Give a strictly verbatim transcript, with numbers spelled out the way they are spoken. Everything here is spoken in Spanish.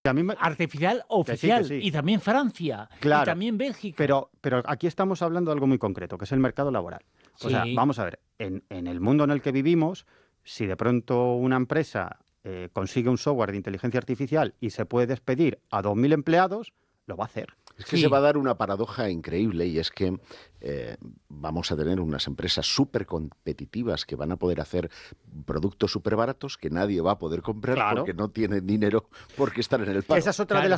A mí me... Artificial oficial. Que sí, que sí. Y también Francia. Claro, y también Bélgica. Pero, pero aquí estamos hablando de algo muy concreto, que es el mercado laboral. O Sí. sea, vamos a ver, en, en el mundo en el que vivimos, si de pronto una empresa eh, consigue un software de inteligencia artificial y se puede despedir a dos mil empleados, lo va a hacer. Es que Sí. se va a dar una paradoja increíble y es que eh, vamos a tener unas empresas súper competitivas que van a poder hacer productos súper baratos que nadie va a poder comprar Claro. porque no tienen dinero porque están en el paro. Esa es otra Claro. de las